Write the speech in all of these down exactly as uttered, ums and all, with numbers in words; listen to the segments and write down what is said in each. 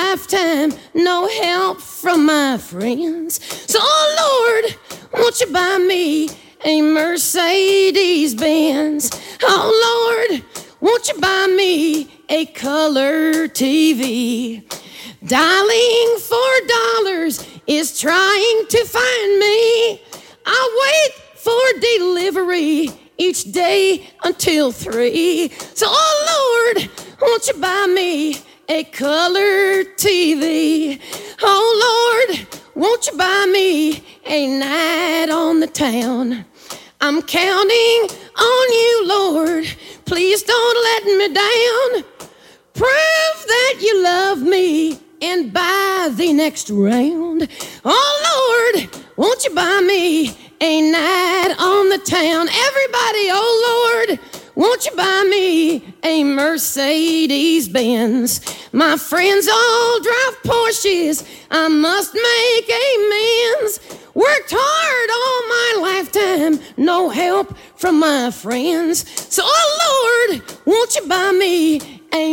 lifetime, no help from my friends. So, oh Lord, won't you buy me a Mercedes-Benz? Oh Lord, won't you buy me a color T V? Dialing for dollars is trying to find me. I wait for delivery each day until three. So, oh Lord, won't you buy me a color T V? Oh Lord, won't you buy me a night on the town? I'm counting on you, Lord. Please don't let me down. Prove that you love me and buy the next round. Oh Lord, won't you buy me a night on the town? Everybody, oh Lord, won't you buy me a Mercedes-Benz? My friends all drive Porsches, I must make amends. Worked hard all my lifetime, no help from my friends. So, oh Lord, won't you buy me a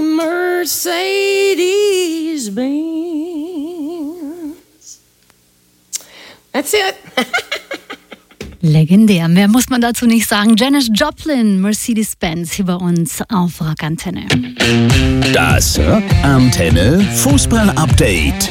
Mercedes-Benz? That's it. Legendär, mehr muss man dazu nicht sagen. Janis Joplin, Mercedes-Benz, hier bei uns auf Rockantenne. Das Rockantenne Fußball-Update.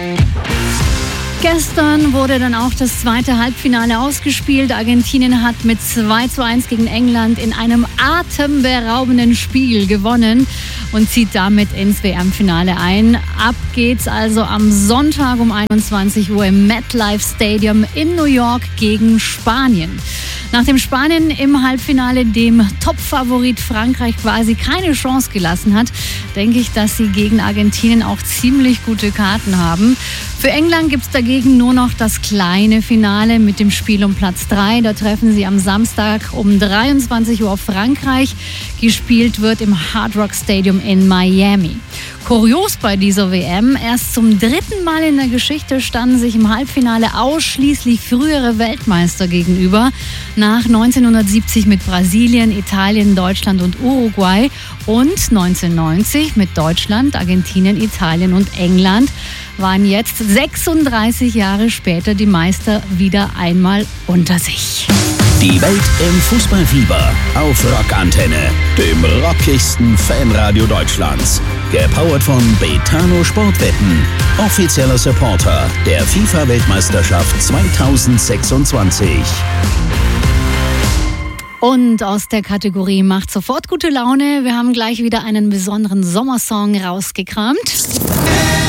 Gestern wurde dann auch das zweite Halbfinale ausgespielt. Argentinien hat mit zwei zu eins gegen England in einem atemberaubenden Spiel gewonnen und zieht damit ins W M-Finale ein. Ab geht's also am Sonntag um einundzwanzig Uhr im MetLife Stadium in New York gegen Spanien. Nachdem Spanien im Halbfinale dem Top-Favorit Frankreich quasi keine Chance gelassen hat, denke ich, dass sie gegen Argentinien auch ziemlich gute Karten haben. Für England gibt es dagegen nur noch das kleine Finale mit dem Spiel um Platz drei. Da treffen sie am Samstag um dreiundzwanzig Uhr auf Frankreich. Gespielt wird im Hard Rock Stadium in Miami. Kurios bei dieser W M, erst zum dritten Mal in der Geschichte standen sich im Halbfinale ausschließlich frühere Weltmeister gegenüber. Nach neunzehnhundertsiebzig mit Brasilien, Italien, Deutschland und Uruguay und neunzehnhundertneunzig mit Deutschland, Argentinien, Italien und England waren jetzt sechsunddreißig Jahre später die Meister wieder einmal unter sich. Die Welt im Fußballfieber auf Rockantenne, dem rockigsten Fanradio Deutschlands. Gepowert von Betano Sportwetten, offizieller Supporter der FIFA-Weltmeisterschaft zweitausendsechsundzwanzig. Und aus der Kategorie macht sofort gute Laune. Wir haben gleich wieder einen besonderen Sommersong rausgekramt.